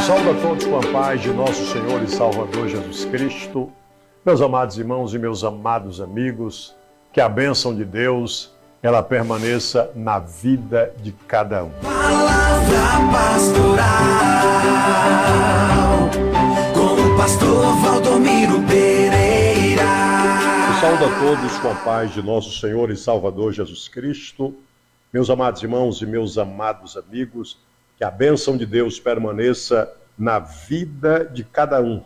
Saúdo a todos com a paz de nosso Senhor e Salvador Jesus Cristo. Meus amados irmãos e meus amados amigos, que a bênção de Deus, ela permaneça na vida de cada um. Palavra Pastoral, com o pastor Valdomiro Pereira. Eu saúdo a todos com a paz de nosso Senhor e Salvador Jesus Cristo. Meus amados irmãos e meus amados amigos, que a bênção de Deus permaneça na vida de cada um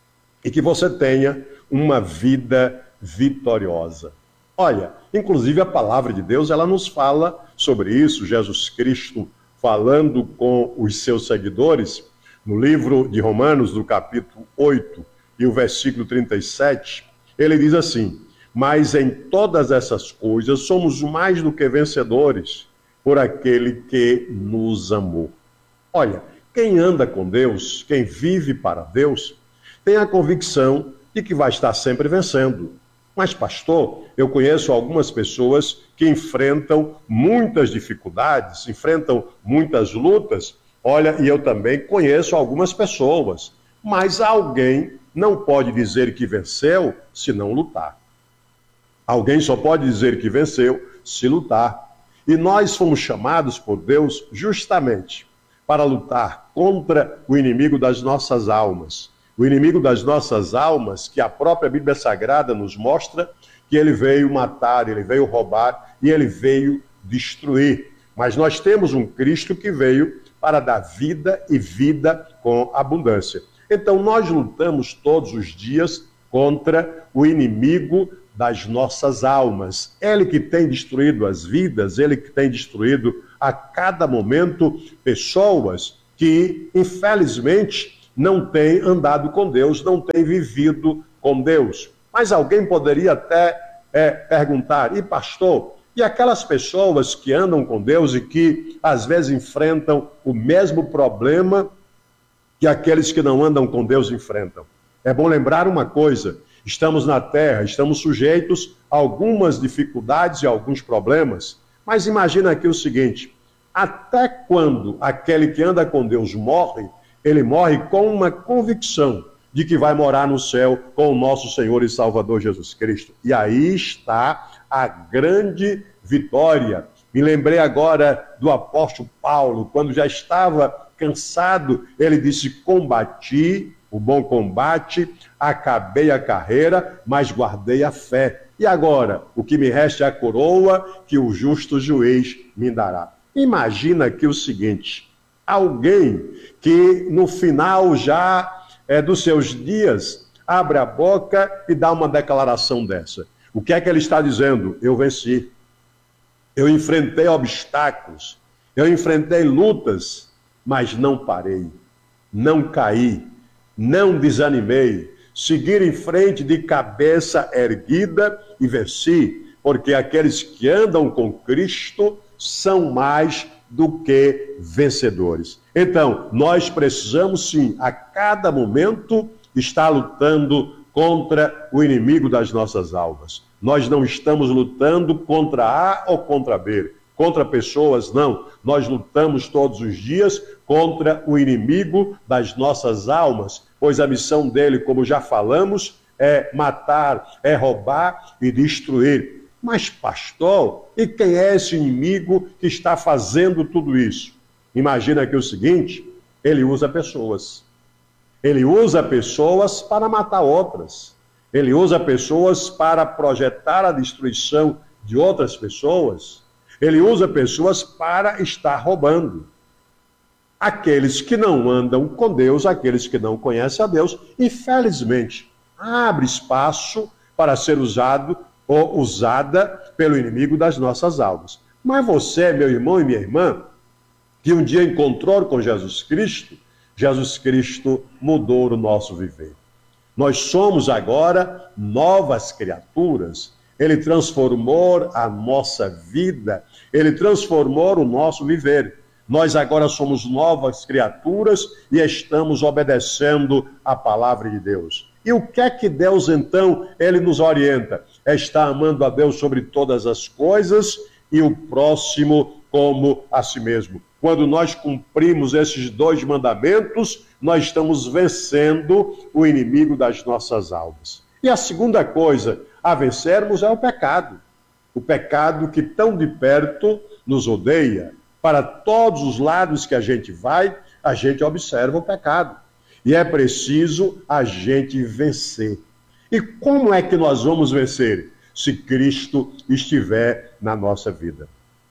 e que você tenha uma vida vitoriosa. Olha, inclusive a palavra de Deus, ela nos fala sobre isso. Jesus Cristo falando com os seus seguidores, no livro de Romanos, do capítulo 8 e o versículo 37, ele diz assim: mas em todas essas coisas somos mais do que vencedores por aquele que nos amou. Olha, quem anda com Deus, quem vive para Deus, tem a convicção de que vai estar sempre vencendo. Mas, pastor, eu conheço algumas pessoas que enfrentam muitas dificuldades, enfrentam muitas lutas. Olha, e eu também conheço algumas pessoas. Mas alguém não pode dizer que venceu se não lutar. Alguém só pode dizer que venceu se lutar. E nós fomos chamados por Deus justamente para lutar contra o inimigo das nossas almas. O inimigo das nossas almas, que a própria Bíblia Sagrada nos mostra que ele veio matar, ele veio roubar e ele veio destruir. Mas nós temos um Cristo que veio para dar vida e vida com abundância. Então nós lutamos todos os dias contra o inimigo das nossas almas. Ele que tem destruído as vidas, ele que tem destruído a cada momento pessoas que, infelizmente, não têm andado com Deus, não têm vivido com Deus. Mas alguém poderia até perguntar: e pastor, e aquelas pessoas que andam com Deus e que às vezes enfrentam o mesmo problema que aqueles que não andam com Deus enfrentam? É bom lembrar uma coisa: estamos na terra, estamos sujeitos a algumas dificuldades e alguns problemas. Mas imagina aqui o seguinte: até quando aquele que anda com Deus morre, ele morre com uma convicção de que vai morar no céu com o nosso Senhor e Salvador Jesus Cristo. E aí está a grande vitória. Me lembrei agora do apóstolo Paulo, quando já estava cansado, ele disse: combati o bom combate, acabei a carreira, mas guardei a fé. E agora, o que me resta é a coroa que o justo juiz me dará. Imagina aqui o seguinte: alguém que no final já dos seus dias abre a boca e dá uma declaração dessa. O que é que ele está dizendo? Eu venci. Eu enfrentei obstáculos, eu enfrentei lutas, mas não parei, não caí, não desanimei, seguir em frente de cabeça erguida e venci, porque aqueles que andam com Cristo são mais do que vencedores. Então, nós precisamos sim, a cada momento, estar lutando contra o inimigo das nossas almas. Nós não estamos lutando contra A ou contra B, contra pessoas, não. Nós lutamos todos os dias contra o inimigo das nossas almas, pois a missão dele, como já falamos, é matar, é roubar e destruir. Mas, pastor, e quem é esse inimigo que está fazendo tudo isso? Imagina aqui o seguinte: ele usa pessoas. Ele usa pessoas para matar outras. Ele usa pessoas para projetar a destruição de outras pessoas. Ele usa pessoas para estar roubando. Aqueles que não andam com Deus, aqueles que não conhecem a Deus, infelizmente, abre espaço para ser usado ou usada pelo inimigo das nossas almas. Mas você, meu irmão e minha irmã, que um dia encontrou com Jesus Cristo mudou o nosso viver. Nós somos agora novas criaturas. Ele transformou a nossa vida, ele transformou o nosso viver. Nós agora somos novas criaturas e estamos obedecendo a palavra de Deus. E o que é que Deus, então, ele nos orienta? É estar amando a Deus sobre todas as coisas e o próximo como a si mesmo. quando nós cumprimos esses 2 mandamentos, nós estamos vencendo o inimigo das nossas almas. E a segunda coisa a vencermos é o pecado. O pecado que tão de perto nos odeia. Para todos os lados que a gente vai, a gente observa o pecado. E é preciso a gente vencer. E como é que nós vamos vencer? Se Cristo estiver na nossa vida.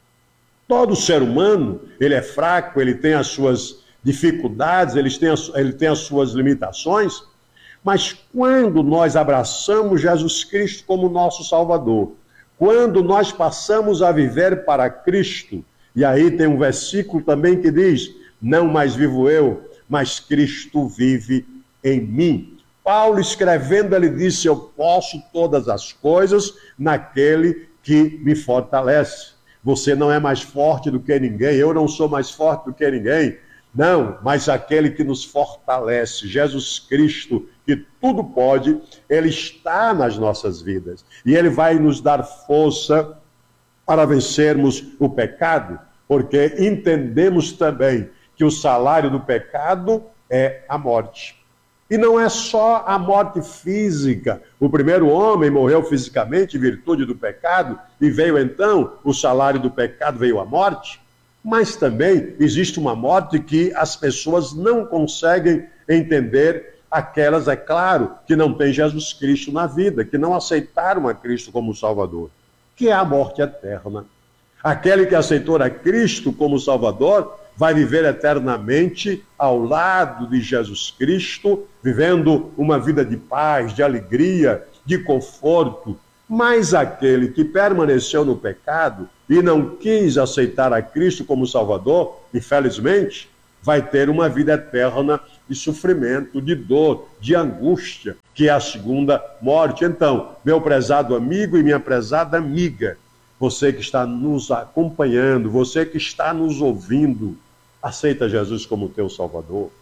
Todo ser humano, ele é fraco, ele tem as suas dificuldades, ele tem as suas limitações, mas quando nós abraçamos Jesus Cristo como nosso Salvador, quando nós passamos a viver para Cristo, e aí tem um versículo também que diz, não mais vivo eu, mas Cristo vive em mim. Paulo escrevendo, ele disse, eu posso todas as coisas naquele que me fortalece. Você não é mais forte do que ninguém, eu não sou mais forte do que ninguém. Não, mas aquele que nos fortalece, Jesus Cristo, que tudo pode, ele está nas nossas vidas. E ele vai nos dar força para vencermos o pecado, porque entendemos também que o salário do pecado é a morte. E não é só a morte física. O primeiro homem morreu fisicamente em virtude do pecado, e veio então, o salário do pecado veio a morte. Mas também existe uma morte que as pessoas não conseguem entender, aquelas, é claro, que não têm Jesus Cristo na vida, que não aceitaram a Cristo como Salvador, que é a morte eterna. Aquele que aceitou a Cristo como Salvador vai viver eternamente ao lado de Jesus Cristo, vivendo uma vida de paz, de alegria, de conforto. Mas aquele que permaneceu no pecado e não quis aceitar a Cristo como Salvador, infelizmente, vai ter uma vida eterna de sofrimento, de dor, de angústia, que é a segunda morte. Então, meu prezado amigo e minha prezada amiga, você que está nos acompanhando, você que está nos ouvindo, aceita Jesus como teu Salvador.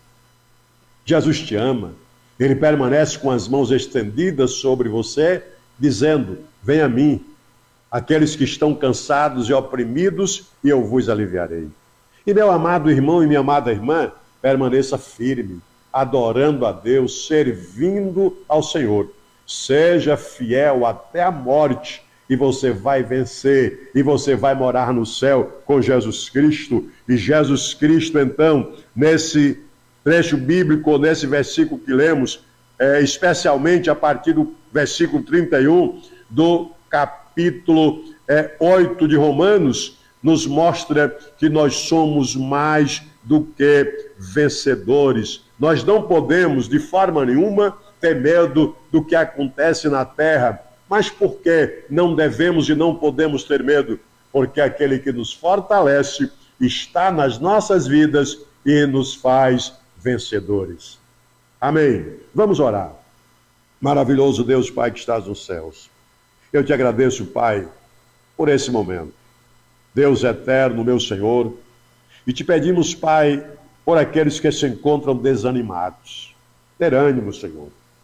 Jesus te ama, ele permanece com as mãos estendidas sobre você, dizendo, vem a mim, aqueles que estão cansados e oprimidos, e eu vos aliviarei. E meu amado irmão e minha amada irmã, permaneça firme, adorando a Deus, servindo ao Senhor. Seja fiel até a morte, e você vai vencer, e você vai morar no céu com Jesus Cristo. E Jesus Cristo, então, nesse trecho bíblico, nesse versículo que lemos, especialmente a partir do versículo 31 do capítulo 8 de Romanos, nos mostra que nós somos mais do que vencedores. Nós não podemos, de forma nenhuma, ter medo do que acontece na terra. Mas por que não devemos e não podemos ter medo? Porque aquele que nos fortalece está nas nossas vidas e nos faz vencedores. Amém. Vamos orar. Maravilhoso Deus, Pai que estás nos céus. Eu te agradeço, Pai, por esse momento. Deus eterno, meu Senhor, e te pedimos, Pai, por aqueles que se encontram desanimados. Ter ânimo, Senhor.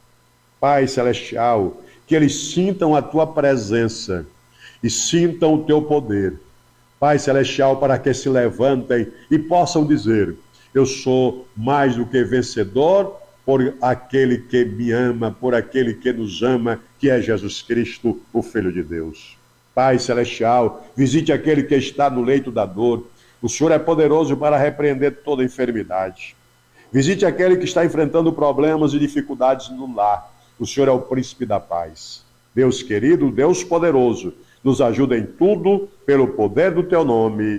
Pai celestial, que eles sintam a tua presença e sintam o teu poder. Pai celestial, para que se levantem e possam dizer, eu sou mais do que vencedor por aquele que me ama, por aquele que nos ama, que é Jesus Cristo, o Filho de Deus. Pai celestial, visite aquele que está no leito da dor. O Senhor é poderoso para repreender toda enfermidade. Visite aquele que está enfrentando problemas e dificuldades no lar. O Senhor é o príncipe da paz. Deus querido, Deus poderoso, nos ajuda em tudo, pelo poder do teu nome.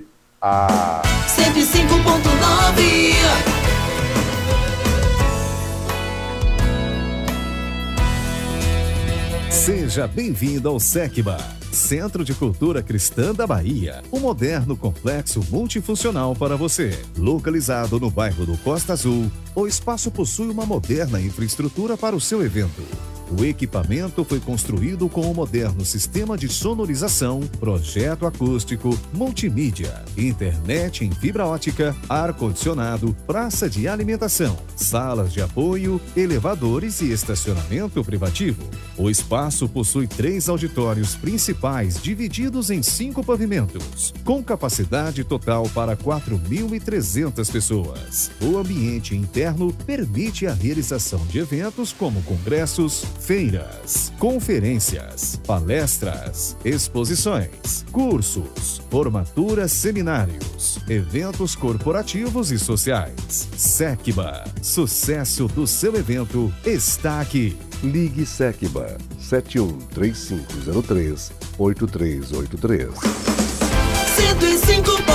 105.9. Seja bem-vindo ao SECBA, Centro de Cultura Cristã da Bahia, um moderno complexo multifuncional para você. Localizado no bairro do Costa Azul, o espaço possui uma moderna infraestrutura para o seu evento. O equipamento foi construído com um moderno sistema de sonorização, projeto acústico, multimídia, internet em fibra ótica, ar-condicionado, praça de alimentação, salas de apoio, elevadores e estacionamento privativo. O espaço possui 3 auditórios principais divididos em 5 pavimentos, com capacidade total para 4.300 pessoas. O ambiente interno permite a realização de eventos como congressos, feiras, conferências, palestras, exposições, cursos, formaturas, seminários, eventos corporativos e sociais. SECBA, sucesso do seu evento está aqui. Ligue SECBA 713503-8383. 105.9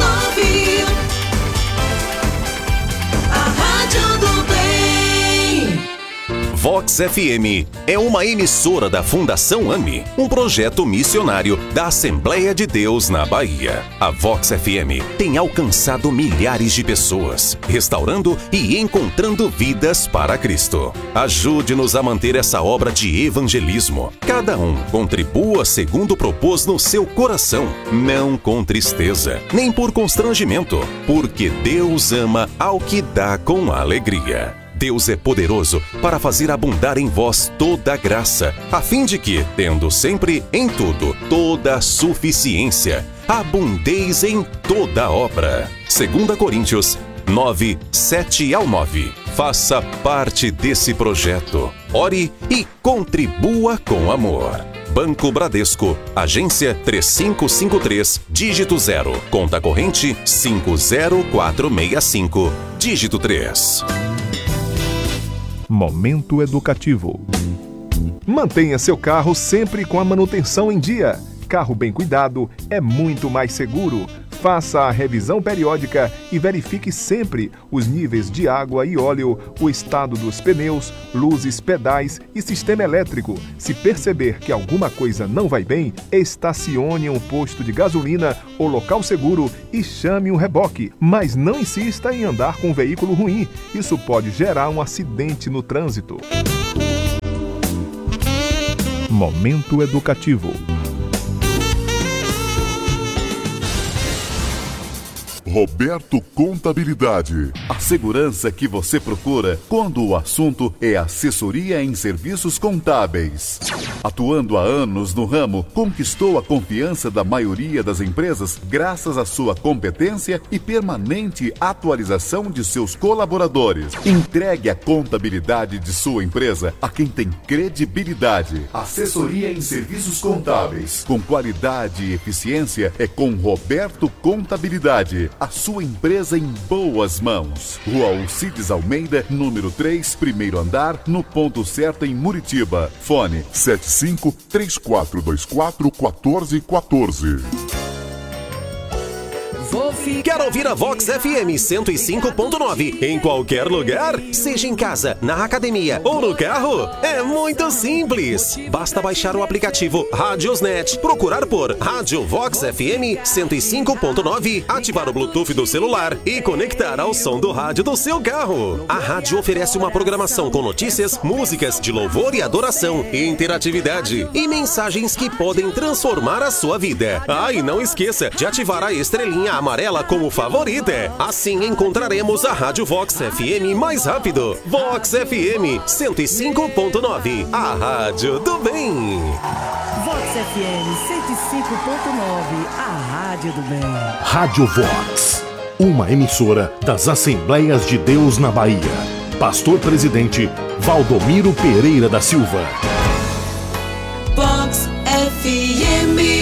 A Rádio do Bem. Vox FM é uma emissora da Fundação AME, um projeto missionário da Assembleia de Deus na Bahia. A Vox FM tem alcançado milhares de pessoas, restaurando e encontrando vidas para Cristo. Ajude-nos a manter essa obra de evangelismo. Cada um contribua segundo propôs no seu coração, não com tristeza, nem por constrangimento, porque Deus ama ao que dá com alegria. Deus é poderoso para fazer abundar em vós toda a graça, a fim de que, tendo sempre em tudo toda a suficiência, abundeis em toda obra. 2 Coríntios 9, 7 ao 9. Faça parte desse projeto. Ore e contribua com amor. Banco Bradesco, agência 3553, dígito 0, conta corrente 50465, dígito 3. Momento educativo. Mantenha seu carro sempre com a manutenção em dia. Carro bem cuidado é muito mais seguro. Faça a revisão periódica e verifique sempre os níveis de água e óleo, o estado dos pneus, luzes, pedais e sistema elétrico. Se perceber que alguma coisa não vai bem, estacione em um posto de gasolina ou local seguro e chame um reboque. Mas não insista em andar com um veículo ruim. Isso pode gerar um acidente no trânsito. Momento educativo. Roberto Contabilidade. A segurança que você procura quando o assunto é assessoria em serviços contábeis. Atuando há anos no ramo, conquistou a confiança da maioria das empresas graças à sua competência e permanente atualização de seus colaboradores. Entregue a contabilidade de sua empresa a quem tem credibilidade. Assessoria em serviços contábeis, com qualidade e eficiência, é com Roberto Contabilidade. A sua empresa em boas mãos. Rua Alcides Almeida, número 3, primeiro andar, no ponto certo em Muritiba. Fone 7534241414. Quer ouvir a Vox FM 105.9 em qualquer lugar? Seja em casa, na academia ou no carro? É muito simples. Basta baixar o aplicativo Radiosnet, procurar por Rádio Vox FM 105.9, ativar o Bluetooth do celular e conectar ao som do rádio do seu carro. A rádio oferece uma programação com notícias, músicas de louvor e adoração, interatividade e mensagens que podem transformar a sua vida. Ah, e não esqueça de ativar a estrelinha amarela como favorita. Assim encontraremos a Rádio Vox FM mais rápido. Vox FM 105.9, a rádio do bem. Vox FM 105.9, a rádio do bem. Rádio Vox, uma emissora das Assembleias de Deus na Bahia. Pastor Presidente Valdomiro Pereira da Silva. Vox FM.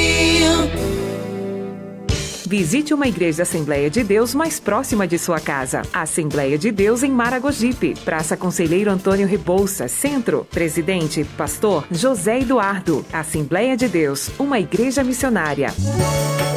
Visite uma igreja Assembleia de Deus mais próxima de sua casa. Assembleia de Deus em Maragogipe, Praça Conselheiro Antônio Rebouça, Centro. Presidente, Pastor José Eduardo. Assembleia de Deus, uma igreja missionária.